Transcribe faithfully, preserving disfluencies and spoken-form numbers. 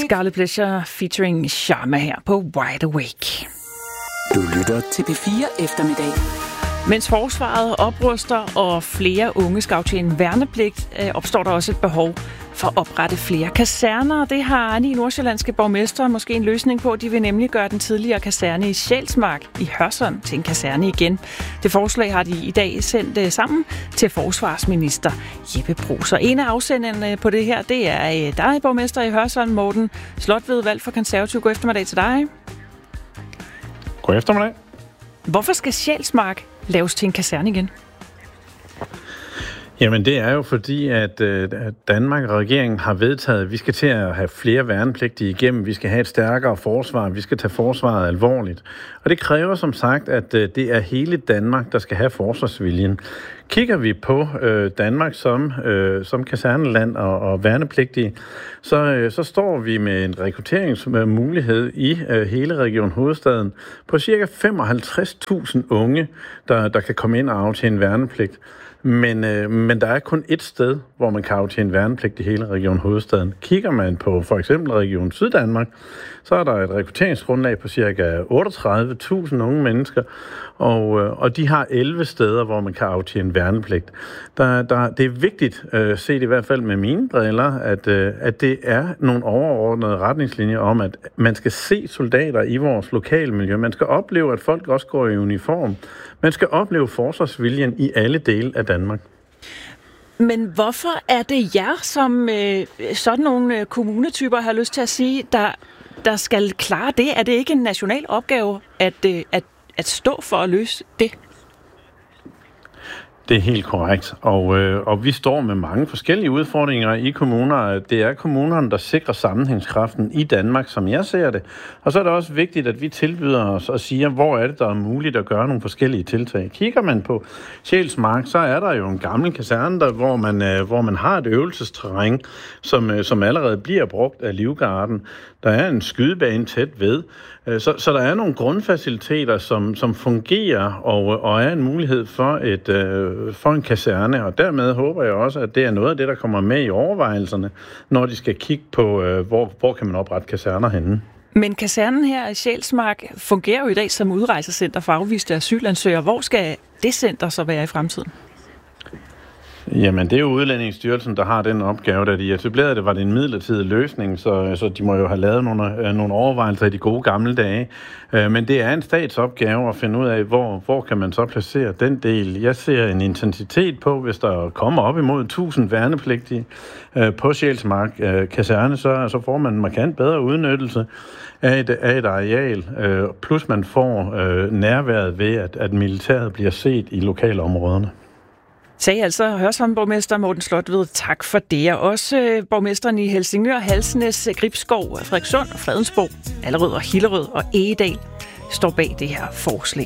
Scarlet Pleasure featuring Sharma her på Wide Awake. Du lytter til P fire Eftermiddag. Mens forsvaret opruster og flere unge skal aftjene værnepligt, opstår der også et behov for at oprette flere kaserner. Det har ni nordsjællandske borgmestre måske en løsning på. De vil nemlig gøre den tidligere kaserne i Sjælsmark i Hørsholm til en kaserne igen. Det forslag har de i dag sendt sammen til forsvarsminister Jeppe Bruus. Og en af afsenderne på det her, det er dig, borgmester i Hørsholm, Morten Slotved, valgt for Konservativ. God eftermiddag til dig. God eftermiddag. Hvorfor skal Sjælsmark laves til en kaserne igen? Jamen det er jo fordi, at Danmark og regeringen har vedtaget, at vi skal til at have flere værnepligtige igennem. Vi skal have et stærkere forsvar. Vi skal tage forsvaret alvorligt. Og det kræver som sagt, at det er hele Danmark, der skal have forsvarsviljen. Kigger vi på øh, Danmark som, øh, som kaserneland og, og værnepligtige, så, øh, så står vi med en rekrutteringsmulighed i øh, hele Region Hovedstaden på ca. femoghalvtreds tusind unge, der, der kan komme ind og aftjene værnepligt. Men, øh, men der er kun ét sted, hvor man kan aftjene værnepligt i hele Region Hovedstaden. Kigger man på for eksempel Region Syddanmark, så er der et rekrutteringsgrundlag på ca. otteogtredive tusind unge mennesker, og, øh, og de har elleve steder, hvor man kan aftjene værnepligt. Der, der, det er vigtigt, øh, set i hvert fald med mine briller, at, øh, at det er nogle overordnede retningslinjer om, at man skal se soldater i vores lokale miljø. Man skal opleve, at folk også går i uniform. Man skal opleve forsvarsviljen i alle dele af Danmark. Men hvorfor er det jer, som øh, sådan nogle kommunetyper har lyst til at sige, der, der skal klare det? Er det ikke en national opgave at, øh, at, at stå for at løse det? Det er helt korrekt, og, øh, og vi står med mange forskellige udfordringer i kommuner. Det er kommunerne, der sikrer sammenhængskraften i Danmark, som jeg ser det. Og så er det også vigtigt, at vi tilbyder os og siger, hvor er det, der er muligt at gøre nogle forskellige tiltag. Kigger man på Sjælsmark, så er der jo en gammel kaserne, der, hvor, man, øh, hvor man har et øvelsesterræn, som, øh, som allerede bliver brugt af Livgarden. Der er en skydebane tæt ved. Så, så der er nogle grundfaciliteter, som, som fungerer og, og er en mulighed for, et, øh, for en kaserne. Og dermed håber jeg også, at det er noget af det, der kommer med i overvejelserne, når de skal kigge på, øh, hvor, hvor kan man oprette kaserner henne. Men kasernen her i Sjælsmark fungerer jo i dag som udrejsecenter for afviste asylansøgere. Hvor skal det center så være i fremtiden? Jamen, det er jo Udlændingsstyrelsen, der har den opgave. Da de etablerede det, var det en midlertidig løsning, så, så de må jo have lavet nogle, nogle overvejelser i de gode gamle dage. Men det er en statsopgave at finde ud af, hvor, hvor kan man så placere den del. Jeg ser en intensitet på, hvis der kommer op imod tusind værnepligtige på Sjælsmark kaserne, så, så får man en markant bedre udnyttelse af et, af et areal, plus man får nærværet ved, at, at militæret bliver set i lokalområderne. Sagde altså Hørsholm-borgmester Morten Slotved. Tak for det. Og også borgmesteren i Helsingør, Halsnæs, Gribskov, Frederikssund, Fredensborg, Allerød og Hillerød og Egedal står bag det her forslag.